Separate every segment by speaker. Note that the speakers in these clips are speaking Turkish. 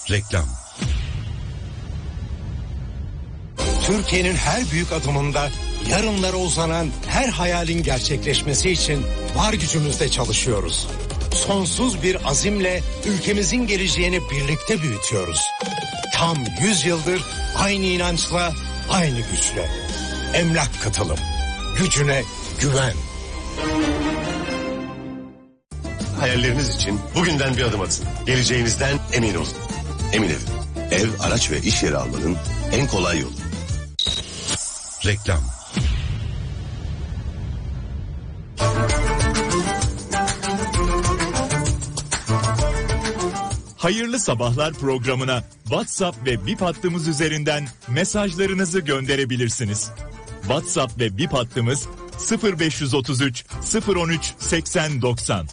Speaker 1: Reklam.
Speaker 2: Türkiye'nin her büyük adımında yarınlara uzanan her hayalin gerçekleşmesi için var gücümüzle çalışıyoruz. Sonsuz bir azimle ülkemizin geleceğini birlikte büyütüyoruz. Tam 100 yıldır aynı inançla, aynı güçle. Emlak Katılım. Gücüne güven.
Speaker 3: Hayalleriniz için bugünden bir adım atın. Geleceğinizden emin olun. Emin Ev. Ev, araç ve iş yeri almanın en kolay yolu.
Speaker 1: Reklam.
Speaker 4: Hayırlı Sabahlar programına WhatsApp ve Bip hattımız üzerinden mesajlarınızı gönderebilirsiniz. WhatsApp ve Bip hattımız 0533 013 80 90.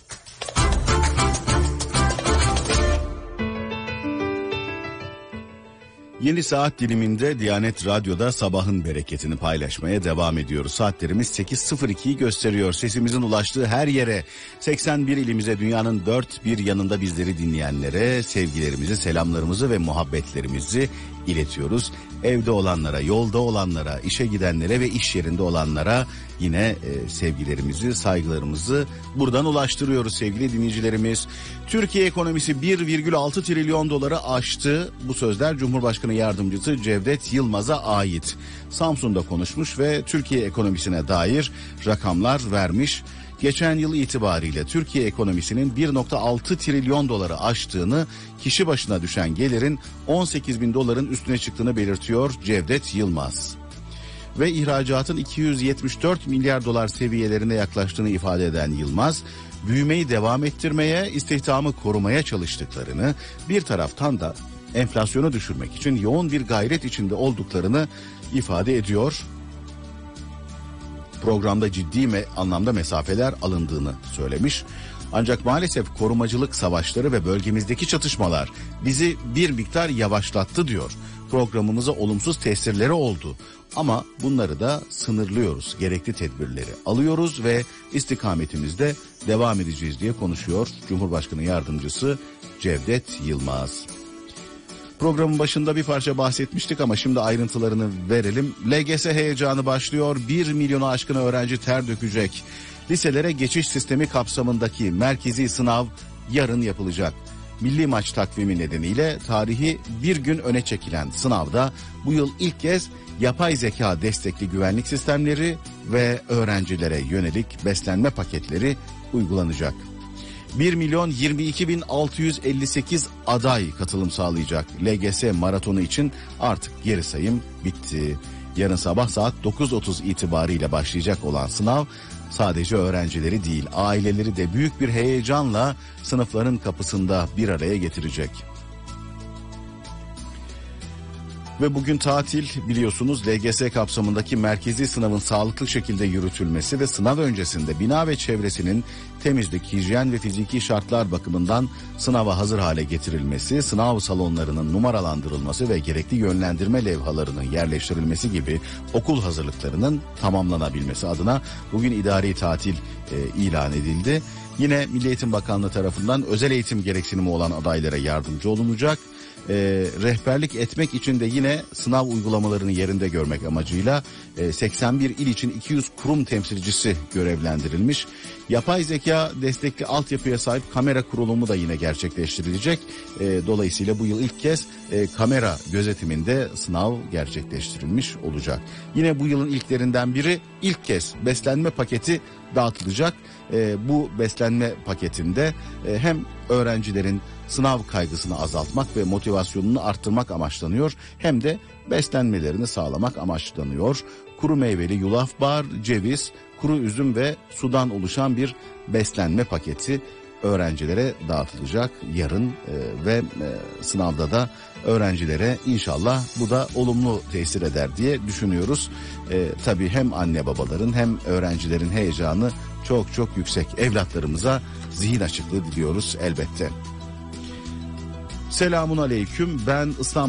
Speaker 5: Yeni saat diliminde Diyanet Radyo'da sabahın bereketini paylaşmaya devam ediyoruz. Saatlerimiz 8.02'yi gösteriyor. Sesimizin ulaştığı her yere, 81 ilimize, dünyanın dört bir yanında bizleri dinleyenlere sevgilerimizi, selamlarımızı ve muhabbetlerimizi iletiyoruz. Evde olanlara, yolda olanlara, işe gidenlere ve iş yerinde olanlara yine sevgilerimizi, saygılarımızı buradan ulaştırıyoruz sevgili dinleyicilerimiz. Türkiye ekonomisi 1,6 trilyon doları aştı. Bu sözler Cumhurbaşkanı Yardımcısı Cevdet Yılmaz'a ait. Samsun'da konuşmuş ve Türkiye ekonomisine dair rakamlar vermiş. Geçen yıl itibariyle Türkiye ekonomisinin 1,6 trilyon doları aştığını, kişi başına düşen gelirin 18 bin doların üstüne çıktığını belirtiyor Cevdet Yılmaz. Ve ihracatın 274 milyar dolar seviyelerine yaklaştığını ifade eden Yılmaz, büyümeyi devam ettirmeye, istihdamı korumaya çalıştıklarını, bir taraftan da enflasyonu düşürmek için yoğun bir gayret içinde olduklarını ifade ediyor. Programda ciddi anlamda mesafeler alındığını söylemiş. Ancak maalesef korumacılık savaşları ve bölgemizdeki çatışmalar bizi bir miktar yavaşlattı diyor. Programımıza olumsuz tesirleri oldu. Ama bunları da sınırlıyoruz. Gerekli tedbirleri alıyoruz ve istikametimizde devam edeceğiz diye konuşuyor Cumhurbaşkanı Yardımcısı Cevdet Yılmaz. Programın başında bir parça bahsetmiştik ama şimdi ayrıntılarını verelim. LGS heyecanı başlıyor. 1 milyonu aşkın öğrenci ter dökecek. Liselere geçiş sistemi kapsamındaki merkezi sınav yarın yapılacak. Milli maç takvimi nedeniyle tarihi bir gün öne çekilen sınavda bu yıl ilk kez yapay zeka destekli güvenlik sistemleri ve öğrencilere yönelik beslenme paketleri uygulanacak. 1.022.658 aday katılım sağlayacak. LGS maratonu için artık geri sayım bitti. Yarın sabah saat 9.30 itibariyle başlayacak olan sınav sadece öğrencileri değil, aileleri de büyük bir heyecanla sınıfların kapısında bir araya getirecek. Ve bugün tatil, biliyorsunuz. LGS kapsamındaki merkezi sınavın sağlıklı şekilde yürütülmesi ve sınav öncesinde bina ve çevresinin temizlik, hijyen ve fiziki şartlar bakımından sınava hazır hale getirilmesi, sınav salonlarının numaralandırılması ve gerekli yönlendirme levhalarının yerleştirilmesi gibi okul hazırlıklarının tamamlanabilmesi adına bugün idari tatil ilan edildi. Yine Milli Eğitim Bakanlığı tarafından özel eğitim gereksinimi olan adaylara yardımcı olunacak. Rehberlik etmek için de yine sınav uygulamalarını yerinde görmek amacıyla 81 il için 200 kurum temsilcisi görevlendirilmiş. Yapay zeka destekli altyapıya sahip kamera kurulumu da yine gerçekleştirilecek. Dolayısıyla bu yıl ilk kez kamera gözetiminde sınav gerçekleştirilmiş olacak. Yine bu yılın ilklerinden biri, ilk kez beslenme paketi dağıtılacak. Bu beslenme paketinde hem öğrencilerin sınav kaygısını azaltmak ve motivasyonunu arttırmak amaçlanıyor, hem de beslenmelerini sağlamak amaçlanıyor. Kuru meyveli yulaf bar, ceviz, kuru üzüm ve sudan oluşan bir beslenme paketi öğrencilere dağıtılacak yarın ve sınavda da öğrencilere inşallah bu da olumlu tesir eder diye düşünüyoruz. Tabii hem anne babaların hem öğrencilerin heyecanı çok çok yüksek. Evlatlarımıza zihin açıklığı diliyoruz elbette. Selamun aleyküm, ben İstanbul